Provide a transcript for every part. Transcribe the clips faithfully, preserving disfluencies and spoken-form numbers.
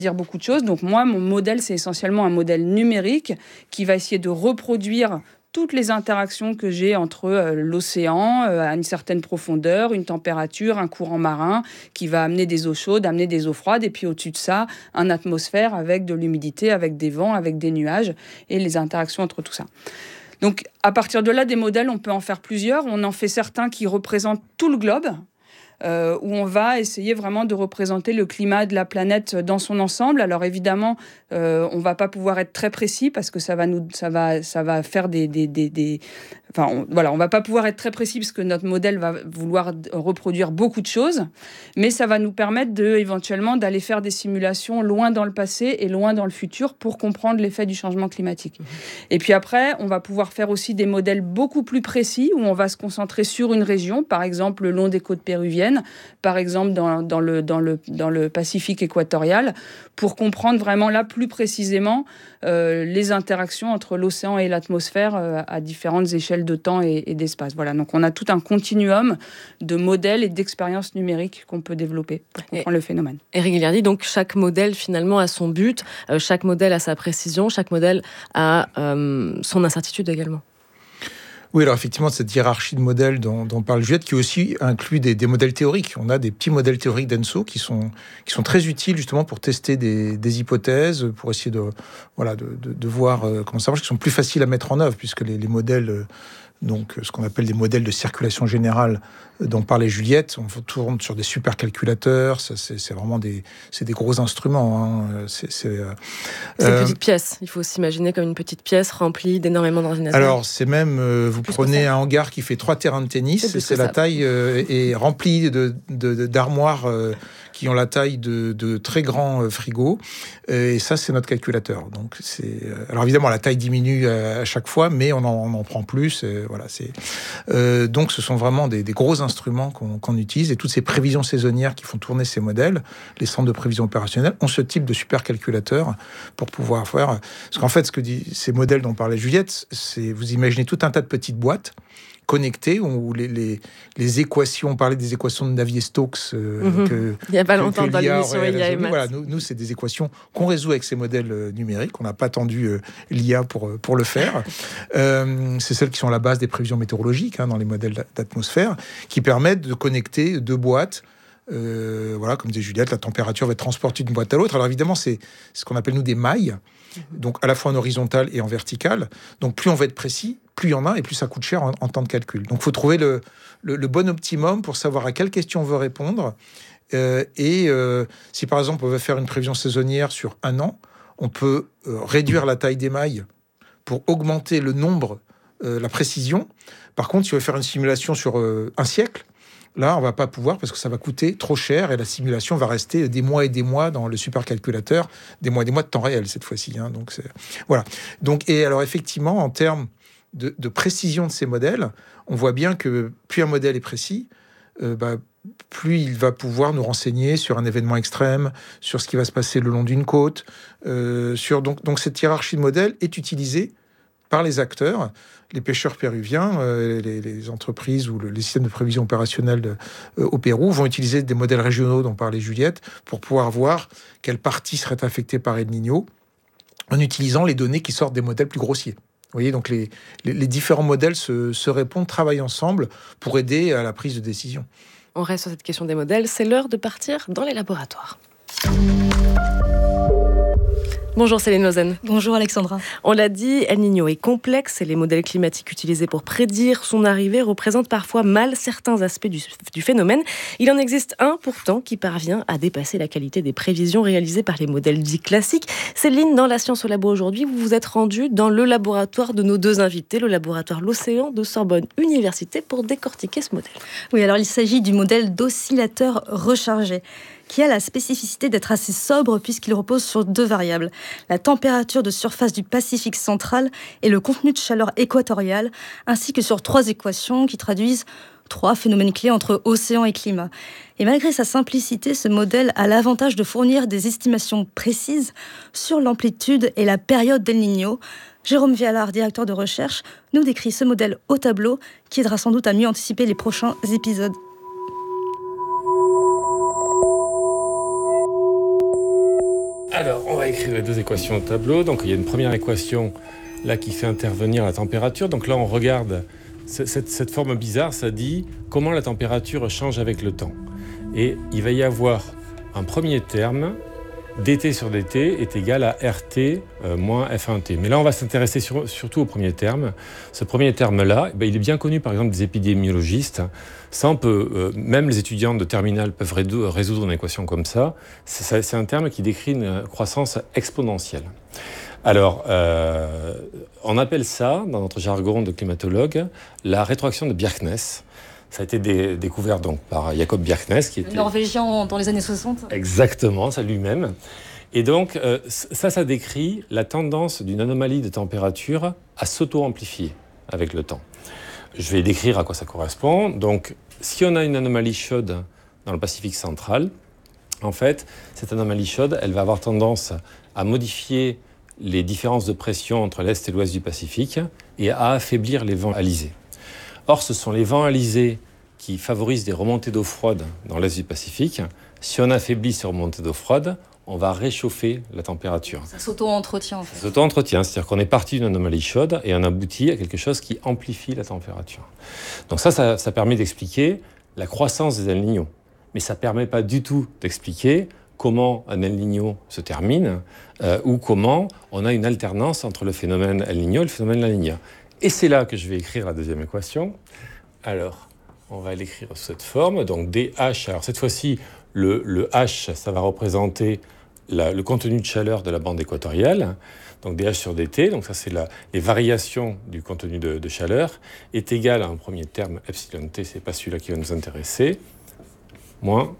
dire beaucoup de choses. Donc moi, mon modèle, c'est essentiellement un modèle numérique qui va essayer de reproduire toutes les interactions que j'ai entre euh, l'océan euh, à une certaine profondeur, une température, un courant marin qui va amener des eaux chaudes, amener des eaux froides, et puis au-dessus de ça, une atmosphère avec de l'humidité, avec des vents, avec des nuages, et les interactions entre tout ça. Donc à partir de là, des modèles, on peut en faire plusieurs. On en fait certains qui représentent tout le globe, Euh, où on va essayer vraiment de représenter le climat de la planète dans son ensemble. Alors évidemment, euh, on ne va pas pouvoir être très précis parce que ça va, nous, ça va, ça va faire des... des, des, des... Enfin, on, voilà, on ne va pas pouvoir être très précis parce que notre modèle va vouloir reproduire beaucoup de choses, mais ça va nous permettre de, éventuellement d'aller faire des simulations loin dans le passé et loin dans le futur pour comprendre l'effet du changement climatique. Mmh. Et puis après, on va pouvoir faire aussi des modèles beaucoup plus précis où on va se concentrer sur une région, par exemple le long des côtes péruviennes, par exemple dans, dans, le, dans, le, dans le Pacifique équatorial, pour comprendre vraiment là plus précisément euh, les interactions entre l'océan et l'atmosphère euh, à différentes échelles de temps et, et d'espace. Voilà, donc on a tout un continuum de modèles et d'expériences numériques qu'on peut développer pour comprendre et, le phénomène. Éric Gaillardy, donc chaque modèle finalement a son but, euh, chaque modèle a sa précision, chaque modèle a euh, son incertitude également. Oui, alors effectivement, cette hiérarchie de modèles dont, dont parle Juliette, qui aussi inclut des, des modèles théoriques. On a des petits modèles théoriques d'ENSO qui sont, qui sont très utiles justement pour tester des, des hypothèses, pour essayer de, voilà, de, de, de voir euh, comment ça marche, qui sont plus faciles à mettre en œuvre, puisque les, les modèles... Euh, donc ce qu'on appelle des modèles de circulation générale dont parlait Juliette, on tourne sur des supercalculateurs, ça c'est, c'est vraiment des, c'est des gros instruments. Hein. C'est, c'est, euh, c'est une petite pièce, il faut s'imaginer comme une petite pièce remplie d'énormément d'ordinateurs. Alors c'est même, euh, vous prenez un hangar qui fait trois terrains de tennis, c'est, c'est la taille euh, est remplie de, de, de, d'armoires euh, qui ont la taille de, de très grands frigos, et ça c'est notre calculateur. Donc c'est, alors évidemment la taille diminue à chaque fois, mais on en, on en prend plus. Et voilà, c'est euh, donc ce sont vraiment des, des gros instruments qu'on, qu'on utilise, et toutes ces prévisions saisonnières qui font tourner ces modèles, les centres de prévision opérationnelle ont ce type de supercalculateur pour pouvoir faire. Parce qu'en fait, ce que dit ces modèles dont parlait Juliette, c'est vous imaginez tout un tas de petites boîtes connectés, où les, les, les équations, on parlait des équations de Navier-Stokes. Euh, mmh. que, il n'y a pas longtemps dans l'émission I A et Maths. Voilà, nous, nous, c'est des équations qu'on résout avec ces modèles euh, numériques. On n'a pas attendu euh, l'I A pour, pour le faire. euh, c'est celles qui sont à la base des prévisions météorologiques, hein, dans les modèles d'atmosphère, qui permettent de connecter deux boîtes. Euh, voilà, comme disait Juliette, la température va être transportée d'une boîte à l'autre. Alors évidemment, c'est ce qu'on appelle nous des mailles, donc à la fois en horizontal et en vertical. Donc plus on va être précis, plus il y en a et plus ça coûte cher en, en temps de calcul. Donc il faut trouver le, le, le bon optimum pour savoir à quelle question on veut répondre. Euh, et euh, si par exemple on veut faire une prévision saisonnière sur un an, on peut euh, réduire la taille des mailles pour augmenter le nombre, euh, la précision. Par contre, si on veut faire une simulation sur euh, un siècle, là, on va pas pouvoir parce que ça va coûter trop cher et la simulation va rester des mois et des mois dans le supercalculateur, des mois et des mois de temps réel cette fois-ci. Hein. Donc c'est voilà. Donc et alors effectivement, en termes de, de précision de ces modèles, on voit bien que plus un modèle est précis, euh, bah, plus il va pouvoir nous renseigner sur un événement extrême, sur ce qui va se passer le long d'une côte, euh, sur donc donc cette hiérarchie de modèles est utilisée par les acteurs, les pêcheurs péruviens, euh, les, les entreprises ou le, les systèmes de prévision opérationnelle de, euh, au Pérou vont utiliser des modèles régionaux dont parlait Juliette pour pouvoir voir quelle partie serait affectée par El Niño en utilisant les données qui sortent des modèles plus grossiers. Vous voyez, donc les, les, les différents modèles se, se répondent, travaillent ensemble pour aider à la prise de décision. On reste sur cette question des modèles. C'est l'heure de partir dans les laboratoires. Bonjour Céline Lausanne. Bonjour Alexandra. On l'a dit, El Niño est complexe et les modèles climatiques utilisés pour prédire son arrivée représentent parfois mal certains aspects du, du phénomène. Il en existe un pourtant qui parvient à dépasser la qualité des prévisions réalisées par les modèles dits classiques. Céline, dans La Science au Labo aujourd'hui, vous vous êtes rendue dans le laboratoire de nos deux invités, le laboratoire L'Océan de Sorbonne Université, pour décortiquer ce modèle. Oui, alors il s'agit du modèle d'oscillateur rechargé, qui a la spécificité d'être assez sobre puisqu'il repose sur deux variables, la température de surface du Pacifique central et le contenu de chaleur équatoriale, ainsi que sur trois équations qui traduisent trois phénomènes clés entre océan et climat. Et malgré sa simplicité, ce modèle a l'avantage de fournir des estimations précises sur l'amplitude et la période d'El Niño. Jérôme Vialard, directeur de recherche, nous décrit ce modèle au tableau qui aidera sans doute à mieux anticiper les prochains épisodes. Alors, on va écrire les deux équations au tableau. Donc, il y a une première équation là qui fait intervenir la température. Donc là, on regarde cette, cette forme bizarre. Ça dit comment la température change avec le temps. Et il va y avoir un premier terme, dt sur dt est égal à rt euh, moins f un t. Mais là, on va s'intéresser sur, surtout au premier terme. Ce premier terme-là, ben, il est bien connu, par exemple, des épidémiologistes. Ça, on peut, euh, même les étudiants de terminale peuvent résoudre, résoudre une équation comme ça. C'est, c'est un terme qui décrit une croissance exponentielle. Alors, euh, on appelle ça, dans notre jargon de climatologue, la rétroaction de Bjerknes. Ça a été dé- découvert donc par Jacob Bjerknes, qui était... Norvégien dans les années soixante. Exactement, ça lui-même. Et donc, euh, ça, ça décrit la tendance d'une anomalie de température à s'auto-amplifier avec le temps. Je vais décrire à quoi ça correspond. Donc, si on a une anomalie chaude dans le Pacifique central, en fait, cette anomalie chaude, elle va avoir tendance à modifier les différences de pression entre l'Est et l'Ouest du Pacifique et à affaiblir les vents alizés. Or, ce sont les vents alizés qui favorisent des remontées d'eau froide dans l'Est du Pacifique. Si on affaiblit ces remontées d'eau froide, on va réchauffer la température. Ça s'auto-entretient en fait. Ça s'auto-entretient, c'est-à-dire qu'on est parti d'une anomalie chaude et on aboutit à quelque chose qui amplifie la température. Donc ça, ça, ça permet d'expliquer la croissance des El Niño. Mais ça ne permet pas du tout d'expliquer comment un El Niño se termine euh, ou comment on a une alternance entre le phénomène El Niño et le phénomène La Niña. Et c'est là que je vais écrire la deuxième équation. Alors, on va l'écrire sous cette forme. Donc, dH, alors cette fois-ci, le, le H, ça va représenter la, le contenu de chaleur de la bande équatoriale. Donc, dH sur dt, donc ça, c'est la, les variations du contenu de, de chaleur, est égal à un premier terme, epsilon t, c'est pas celui-là qui va nous intéresser, moins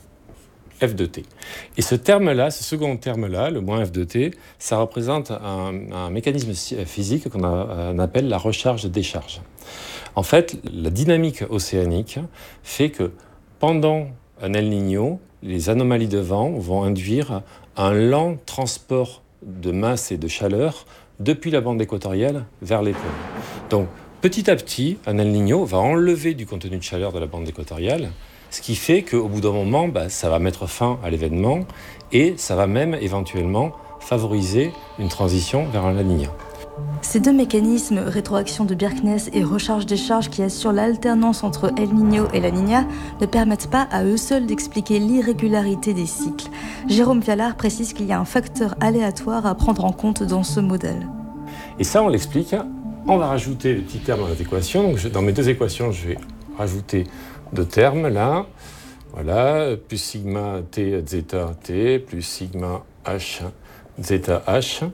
f de t. Et ce terme-là, ce second terme-là, le moins f de t, ça représente un, un mécanisme physique qu'on a, on appelle la recharge-décharge. En fait, la dynamique océanique fait que pendant un El Niño, les anomalies de vent vont induire un lent transport de masse et de chaleur depuis la bande équatoriale vers les pôles. Donc, petit à petit, un El Niño va enlever du contenu de chaleur de la bande équatoriale, ce qui fait qu'au bout d'un moment, bah, ça va mettre fin à l'événement et ça va même éventuellement favoriser une transition vers un La Niña. Ces deux mécanismes, rétroaction de Bjerknes et recharge-décharge qui assurent l'alternance entre El Niño et La Niña, ne permettent pas à eux seuls d'expliquer l'irrégularité des cycles. Jérôme Vialard précise qu'il y a un facteur aléatoire à prendre en compte dans ce modèle. Et ça, on l'explique. On va rajouter le petit terme dans cette équation. Donc, je, dans mes deux équations, je vais rajouter deux termes là. Voilà, plus sigma t zeta t, plus sigma h zeta h.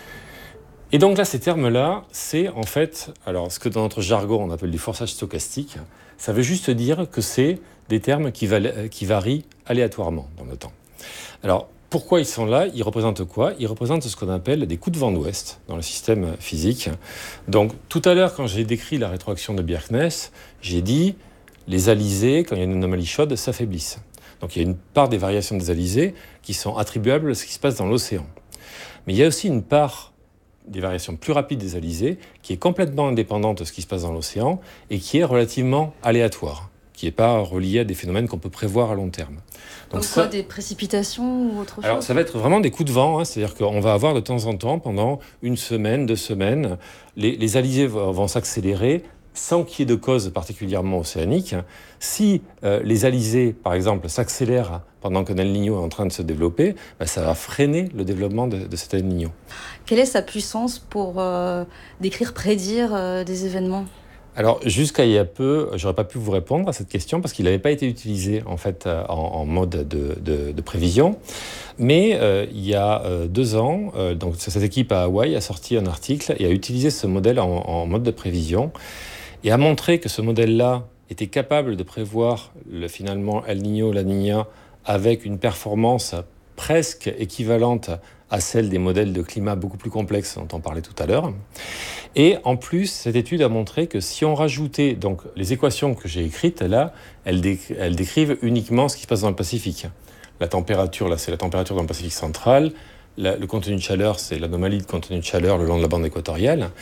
Et donc là, ces termes-là, c'est en fait, alors ce que dans notre jargon on appelle du forçage stochastique, ça veut juste dire que c'est des termes qui, val- qui varient aléatoirement dans le temps. Alors, pourquoi ils sont là? Ils représentent quoi? Ils représentent ce qu'on appelle des coups de vent d'ouest dans le système physique. Donc, tout à l'heure, quand j'ai décrit la rétroaction de Bjerknes, j'ai dit les alizés, quand il y a une anomalie chaude, s'affaiblissent. Donc, il y a une part des variations des alizés qui sont attribuables à ce qui se passe dans l'océan. Mais il y a aussi une part des variations plus rapides des alizés, qui est complètement indépendante de ce qui se passe dans l'océan et qui est relativement aléatoire, qui n'est pas reliée à des phénomènes qu'on peut prévoir à long terme. Donc Comme ça, quoi, des précipitations ou autre chose? Alors, ça va être vraiment des coups de vent, hein, c'est-à-dire qu'on va avoir de temps en temps, pendant une semaine, deux semaines, les, les alizés vont, vont s'accélérer sans qu'il y ait de cause particulièrement océanique. Si euh, les alizés, par exemple, s'accélèrent pendant qu'un El Niño est en train de se développer, ben, ça va freiner le développement de, de cet El Niño. Quelle est sa puissance pour euh, décrire, prédire euh, des événements? Alors, jusqu'à il y a peu, j'aurais pas pu vous répondre à cette question parce qu'il n'avait pas été utilisé en fait en, en mode de, de, de prévision. Mais euh, il y a euh, deux ans, euh, donc cette équipe à Hawaï a sorti un article et a utilisé ce modèle en, en mode de prévision et a montré que ce modèle-là était capable de prévoir le, finalement El Niño, La Niña avec une performance presque équivalente à celle des modèles de climat beaucoup plus complexes dont on parlait tout à l'heure. Et en plus, cette étude a montré que si on rajoutait, donc les équations que j'ai écrites là, elles, dé- elles décrivent uniquement ce qui se passe dans le Pacifique. La température, là, c'est la température dans le Pacifique central. La, le contenu de chaleur, c'est l'anomalie de contenu de chaleur le long de la bande équatoriale.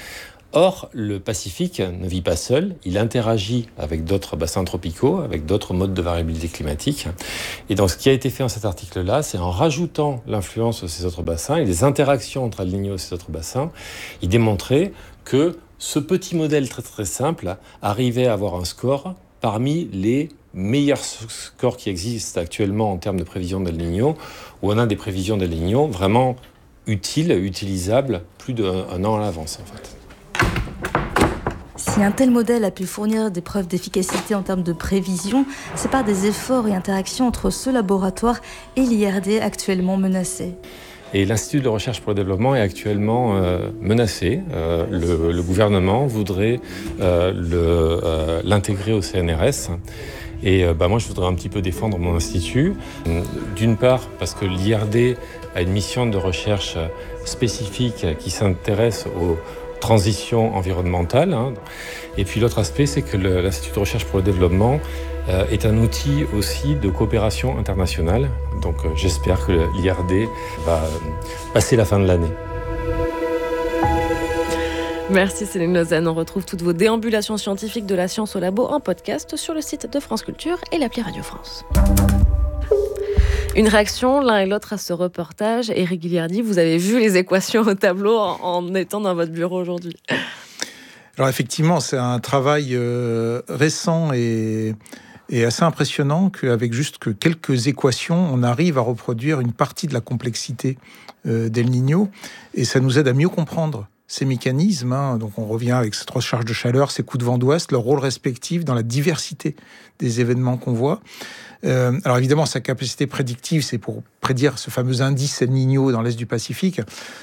Or, le Pacifique ne vit pas seul, il interagit avec d'autres bassins tropicaux, avec d'autres modes de variabilité climatique. Et donc, ce qui a été fait dans cet article-là, c'est en rajoutant l'influence de ces autres bassins et les interactions entre El Niño et ces autres bassins, il démontrait que ce petit modèle très très simple arrivait à avoir un score parmi les meilleurs scores qui existent actuellement en termes de prévision d'El Niño, où on a des prévisions d'El Niño vraiment utiles, utilisables, plus d'un an à l'avance en fait. Si un tel modèle a pu fournir des preuves d'efficacité en termes de prévision, c'est par des efforts et interactions entre ce laboratoire et l'I R D actuellement menacé. Et l'Institut de recherche pour le développement est actuellement euh, menacé. Euh, le, le gouvernement voudrait euh, le, euh, l'intégrer au C N R S. Et euh, bah, moi, je voudrais un petit peu défendre mon institut. D'une part, parce que l'I R D a une mission de recherche spécifique qui s'intéresse aux transition environnementale. Hein. Et puis l'autre aspect, c'est que le, l'Institut de recherche pour le développement euh, est un outil aussi de coopération internationale. Donc euh, j'espère que l'I R D va euh, passer la fin de l'année. Merci Céline Lausanne. On retrouve toutes vos déambulations scientifiques de la science au labo en podcast sur le site de France Culture et l'appli Radio France. Une réaction, l'un et l'autre, à ce reportage. Éric Giliardi, vous avez vu les équations au tableau en, en étant dans votre bureau aujourd'hui. Alors effectivement, c'est un travail euh, récent et, et assez impressionnant qu'avec juste que quelques équations, on arrive à reproduire une partie de la complexité euh, d'El Niño. Et ça nous aide à mieux comprendre ces mécanismes. Hein. Donc on revient avec ces trois charges de chaleur, ces coups de vent d'ouest, leur rôle respectif dans la diversité des événements qu'on voit. Euh, alors évidemment, sa capacité prédictive, c'est pour prédire ce fameux indice El Niño dans l'est du Pacifique.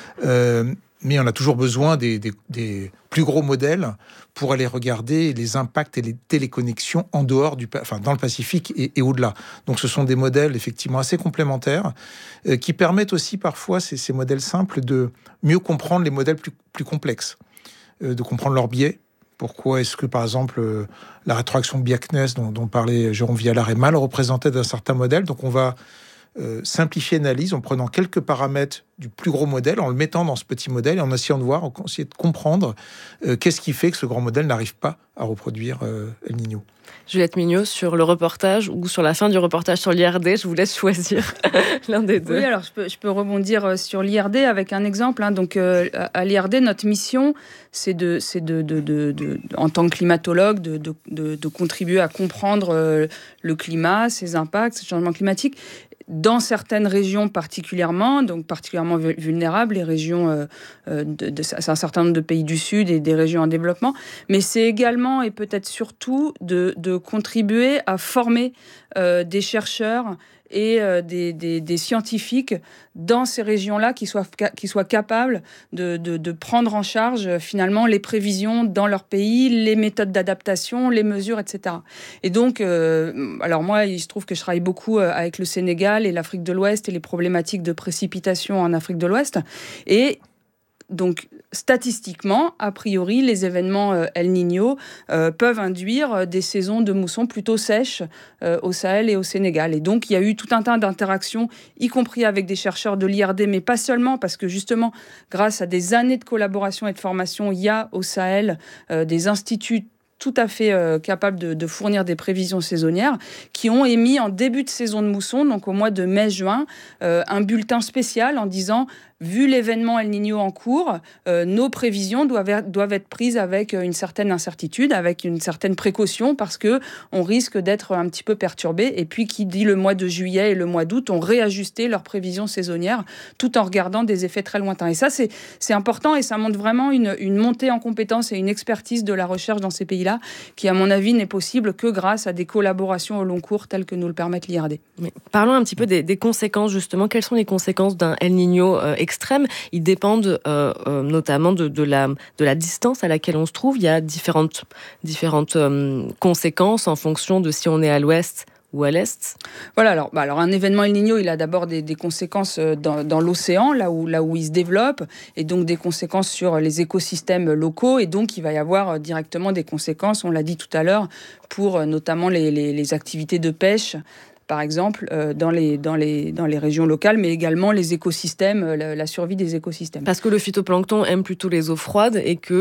Euh, mais on a toujours besoin des, des, des plus gros modèles pour aller regarder les impacts et les téléconnexions en dehors du, enfin dans le Pacifique et, et au-delà. Donc ce sont des modèles effectivement assez complémentaires euh, qui permettent aussi parfois ces, ces modèles simples de mieux comprendre les modèles plus, plus complexes, euh, de comprendre leurs biais. Pourquoi est-ce que, par exemple, euh, la rétroaction Biakness, dont, dont parlait Jérôme Vialard, est mal représentée d'un certain modèle. Donc, on va euh, simplifier l'analyse en prenant quelques paramètres du plus gros modèle, en le mettant dans ce petit modèle et en essayant de voir, en essayant de comprendre euh, qu'est-ce qui fait que ce grand modèle n'arrive pas à reproduire euh, El Niño. Juliette Mignot, sur le reportage ou sur la fin du reportage sur l'I R D, je vous laisse choisir l'un des deux. Oui, alors je peux, je peux rebondir sur l'I R D avec un exemple. Hein. Donc, euh, à l'I R D, notre mission, c'est, de, c'est de, de, de, de, en tant que climatologue, de, de, de, de contribuer à comprendre euh, le climat, ses impacts, ses changements climatiques. Dans certaines régions particulièrement, donc particulièrement vulnérables, les régions, euh, de, de, c'est un certain nombre de pays du Sud et des régions en développement, mais c'est également et peut-être surtout de, de contribuer à former euh, des chercheurs et euh, des, des, des scientifiques dans ces régions-là qui soient, qui soient capables de, de, de prendre en charge euh, finalement les prévisions dans leur pays, les méthodes d'adaptation, les mesures, et cetera. Et donc, euh, alors moi, il se trouve que je travaille beaucoup euh, avec le Sénégal et l'Afrique de l'Ouest et les problématiques de précipitation en Afrique de l'Ouest. Et donc, statistiquement, a priori, les événements euh, El Niño euh, peuvent induire euh, des saisons de mousson plutôt sèches euh, au Sahel et au Sénégal. Et donc, il y a eu tout un tas d'interactions, y compris avec des chercheurs de l'I R D, mais pas seulement, parce que justement, grâce à des années de collaboration et de formation, il y a au Sahel euh, des instituts tout à fait euh, capables de, de fournir des prévisions saisonnières, qui ont émis en début de saison de mousson, donc au mois de mai-juin, euh, un bulletin spécial en disant vu l'événement El Niño en cours, euh, nos prévisions doivent être, doivent être prises avec une certaine incertitude, avec une certaine précaution, parce que on risque d'être un petit peu perturbé. Et puis, qui dit le mois de juillet et le mois d'août ont réajusté leurs prévisions saisonnières, tout en regardant des effets très lointains. Et ça, c'est, c'est important, et ça montre vraiment une, une montée en compétences et une expertise de la recherche dans ces pays-là, qui, à mon avis, n'est possible que grâce à des collaborations au long cours telles que nous le permettent l'I R D. Mais parlons un petit peu des, des conséquences, justement. Quelles sont les conséquences d'un El Niño euh, extrême? Ils dépendent euh, euh, notamment de, de, la, de la distance à laquelle on se trouve. Il y a différentes, différentes euh, conséquences en fonction de si on est à l'ouest ou à l'est. Voilà, alors, bah alors un événement El Niño, il a d'abord des, des conséquences dans, dans l'océan, là où, là où il se développe, et donc des conséquences sur les écosystèmes locaux, et donc il va y avoir directement des conséquences, on l'a dit tout à l'heure, pour notamment les, les, les activités de pêche, par exemple, euh, dans, les, dans, les, dans les régions locales, mais également les écosystèmes, la, la survie des écosystèmes. Parce que le phytoplancton aime plutôt les eaux froides et que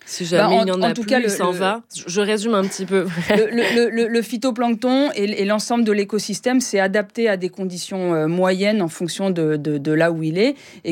Si jamais bah en, il y en, en a tout plus, cas, le, il s'en le, va. Je résume un petit peu. le, le, le, le phytoplancton et, et l'ensemble de l'écosystème s'est adapté à des conditions euh, moyennes en fonction de, de, de là où il est. Et